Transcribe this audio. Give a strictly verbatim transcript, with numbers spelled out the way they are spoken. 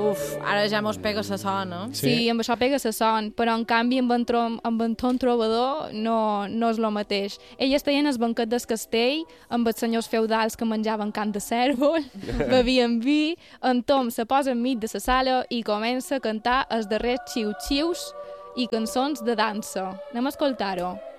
Uf, ara ja mos pega la son, eh? Sí, sí, amb això pega la son, però en canvi amb en, trom, amb en ton trobador no, no és el mateix. Elles feien el banquet del castell amb els senyors feudals que menjaven cant de cèrvol, bevien vi, en Tom se posa enmig de la sala i comença a cantar els darrers xiu-xius i cançons de dansa. Anem a escoltar-ho.